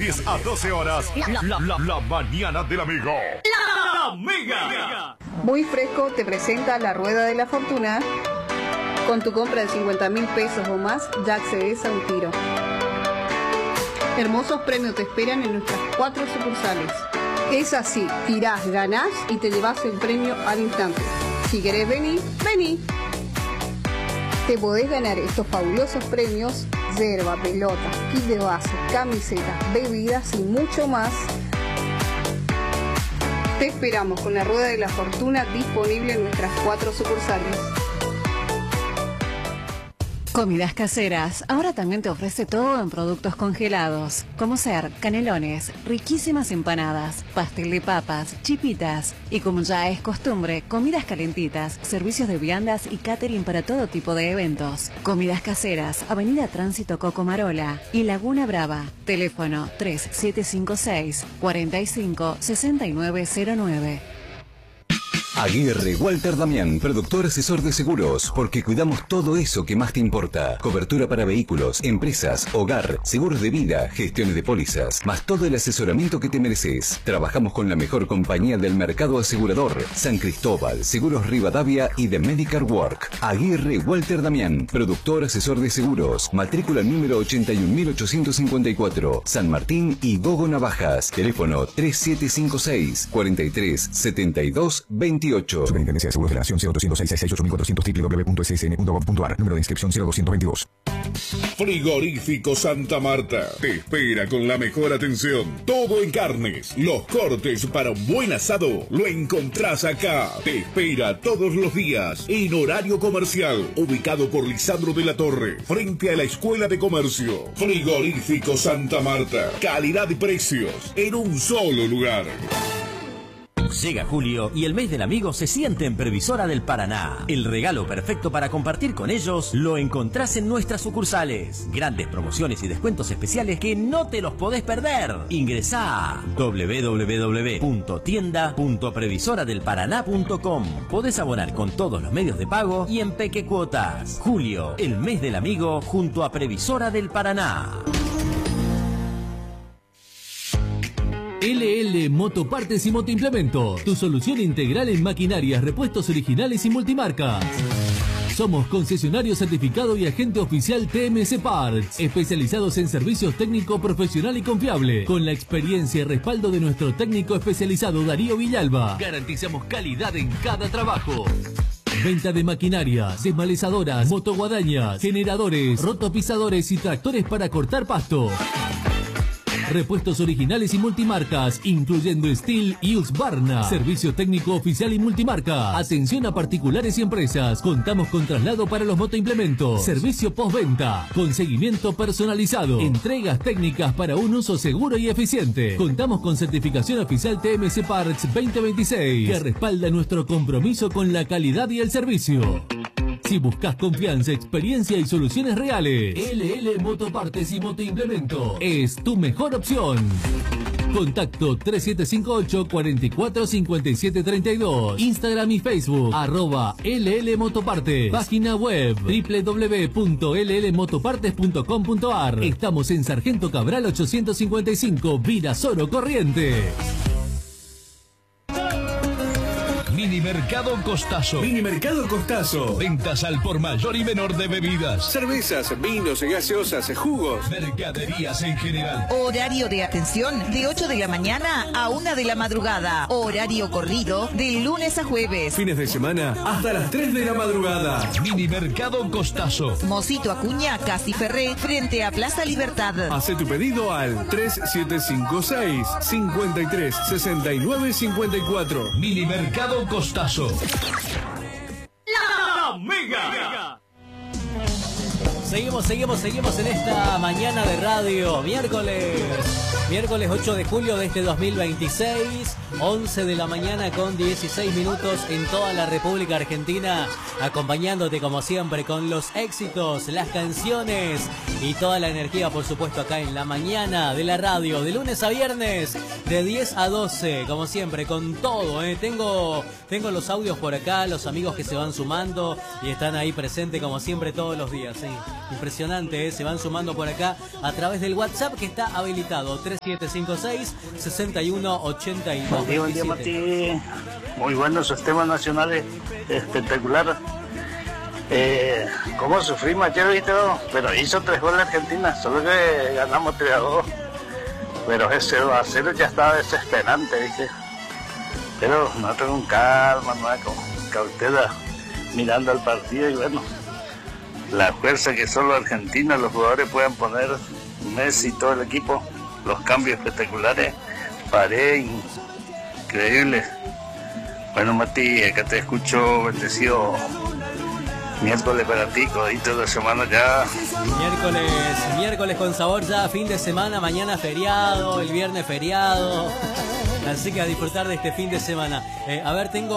10 a 12 horas. La mañana del amigo. La Mega. Muy Fresco te presenta la Rueda de la Fortuna. Con tu compra de 50.000 pesos o más, ya accedes a un tiro. Hermosos premios te esperan en nuestras 4 sucursales. Es así, tirás, ganás y te llevas el premio al instante. Si querés venir, vení. Te podés ganar estos fabulosos premios: yerba, pelotas, kit de base, camisetas, bebidas y mucho más. Te esperamos con la Rueda de la Fortuna disponible en nuestras 4 sucursales. Comidas Caseras ahora también te ofrece todo en productos congelados, como ser canelones, riquísimas empanadas, pastel de papas, chipitas y, como ya es costumbre, comidas calentitas, servicios de viandas y catering para todo tipo de eventos. Comidas Caseras, Avenida Tránsito Cocomarola y Laguna Brava. Teléfono 3756 45 6909. Aguirre Walter Damián, productor asesor de seguros, porque cuidamos todo eso que más te importa. Cobertura para vehículos, empresas, hogar, seguros de vida, gestiones de pólizas, más todo el asesoramiento que te mereces. Trabajamos con la mejor compañía del mercado asegurador, San Cristóbal, Seguros Rivadavia y The Medical Work. Aguirre Walter Damián, productor asesor de seguros, matrícula número 81.854, San Martín y Gogo Navajas. Teléfono 3756 43 72 28. Superintendencia de Seguros de la Nación 0206668400 www.ssn.gov.ar. Número de inscripción 0222. Frigorífico Santa Marta te espera con la mejor atención. Todo en carnes. Los cortes para un buen asado lo encontrás acá. Te espera todos los días en horario comercial. Ubicado por Lisandro de la Torre, frente a la Escuela de Comercio. Frigorífico Santa Marta. Calidad y precios en un solo lugar. Llega julio y el mes del amigo se siente en Previsora del Paraná. El regalo perfecto para compartir con ellos lo encontrás en nuestras sucursales. Grandes promociones y descuentos especiales que no te los podés perder. Ingresá a www.tienda.previsoradelparaná.com. Podés abonar con todos los medios de pago y en peque cuotas. Julio, el mes del amigo junto a Previsora del Paraná. LL Motopartes y Motoimplementos, tu solución integral en maquinarias, repuestos originales y multimarcas. Somos concesionario certificado y agente oficial TMC Parts, especializados en servicios técnico profesional y confiable. Con la experiencia y respaldo de nuestro técnico especializado Darío Villalba, garantizamos calidad en cada trabajo. Venta de maquinarias, desmalezadoras, motoguadañas, generadores, rotopisadores y tractores para cortar pasto. Repuestos originales y multimarcas, incluyendo Steel y Husqvarna. Servicio técnico oficial y multimarca. Atención a particulares y empresas. Contamos con traslado para los motoimplementos. Servicio postventa, con seguimiento personalizado. Entregas técnicas para un uso seguro y eficiente. Contamos con certificación oficial TMC Parts 2026, que respalda nuestro compromiso con la calidad y el servicio. Si buscas confianza, experiencia y soluciones reales, LL Motopartes y Motoimplemento es tu mejor opción. Contacto 3758 44 57 32. Instagram y Facebook @LL Motopartes. Página web www.llmotopartes.com.ar. Estamos en Sargento Cabral 855, Virasoro, Corrientes. Minimercado Costazo. Minimercado Costazo. Ventas al por mayor y menor de bebidas, cervezas, vinos, gaseosas, jugos. mercaderías en general. Horario de atención de 8 de la mañana a 1 de la madrugada. Horario corrido de lunes a jueves. Fines de semana hasta las 3 de la madrugada. Minimercado Costazo. Mosito Acuña, Casi Ferré, frente a Plaza Libertad. Hace tu pedido al 3756 53 69 54. Minimercado Costazo. La Mega. Seguimos en esta mañana de radio. Miércoles 8 de julio de este 2026, 11 de la mañana con 16 minutos en toda la República Argentina, acompañándote como siempre con los éxitos, las canciones y toda la energía, por supuesto, acá en la mañana de la radio, de lunes a viernes, de 10 a 12, como siempre, con todo, Tengo los audios por acá, los amigos que se van sumando y están ahí presentes como siempre todos los días, Impresionante, se van sumando por acá a través del WhatsApp que está habilitado, 3756-6182. Buen día, Mati. Muy buenos esos temas nacionales, espectacular. ¿Cómo sufrimos ayer, viste? Pero hizo 3 goles Argentina, solo que ganamos 3-2. Pero ese 2-0 ya estaba desesperante, viste. Pero nosotros con calma, con cautela, mirando al partido y bueno, la fuerza que solo Argentina, los jugadores puedan poner, Messi y todo el equipo, los cambios espectaculares, Paredes, increíbles. Bueno, Mati, acá te escucho, bendecido miércoles para ti, codito de semana ya. Miércoles con sabor ya, fin de semana, mañana feriado, el viernes feriado. Así que a disfrutar de este fin de semana. A ver, tengo